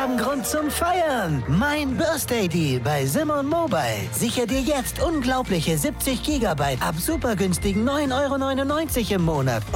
haben Grund zum Feiern. Mein Birthday Deal bei Simon Mobile. Sicher dir jetzt unglaubliche 70 GB ab super günstigen 9,99 € im Monat.